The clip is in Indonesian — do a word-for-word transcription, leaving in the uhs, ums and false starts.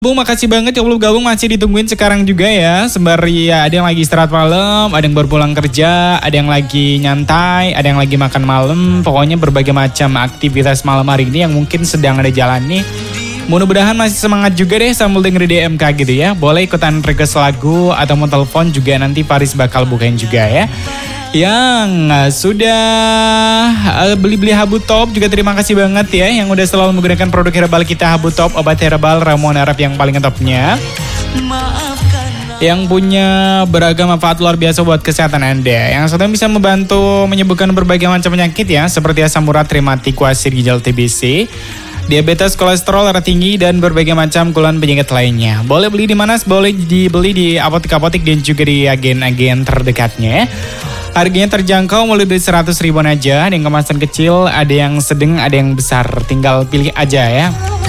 Bung, makasih banget yang belum gabung, masih ditungguin sekarang juga ya. Sembari ya, ada yang lagi istirahat malam, ada yang baru pulang kerja, ada yang lagi nyantai, ada yang lagi makan malam. Pokoknya berbagai macam aktivitas malam hari ini yang mungkin sedang ada jalan nih. Mudah-mudahan masih semangat juga deh sambil dengerin D M K gitu ya. Boleh ikutan request lagu atau mau telepon juga, nanti Faris bakal bukain juga ya. Yang sudah uh, beli-beli Habu Top juga terima kasih banget ya, yang udah selalu menggunakan produk herbal kita Habu Top, obat herbal ramuan Arab yang paling topnya, yang punya beragam manfaat luar biasa buat kesehatan Anda, yang sedang bisa membantu menyembuhkan berbagai macam penyakit ya, seperti asam urat, rematik, kuasir, ginjal, T B C, diabetes, kolesterol, darah tinggi, dan berbagai macam keluhan penyakit lainnya. Boleh beli di mana? Boleh dibeli di apotek-apotek dan juga di agen-agen terdekatnya. Harganya terjangkau mulai dari seratus ribuan aja. Ada yang kemasan kecil, ada yang sedang, ada yang besar. Tinggal pilih aja ya.